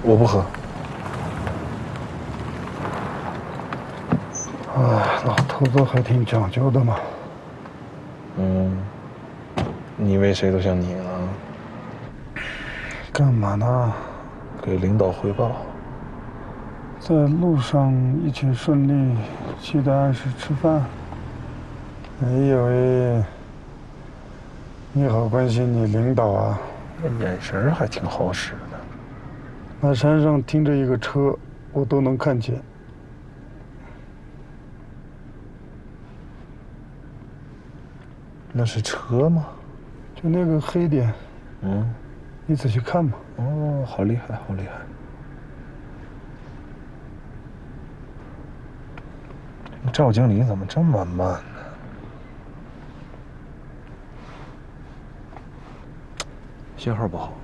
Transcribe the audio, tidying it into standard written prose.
我不喝。 哎，老头子还挺讲究的嘛。 嗯，你以为谁都像你啊？ 干嘛呢？ 给领导汇报。 在路上一切顺利，记得按时吃饭。哎呦喂，你好关心你领导啊！ 那眼神还挺好使的。 那山上停着一个车，我都能看见。 那是车吗？ 就那个黑点， 嗯， 你仔细看嘛。 哦，好厉害，好厉害！赵经理怎么这么慢呢？信号不好。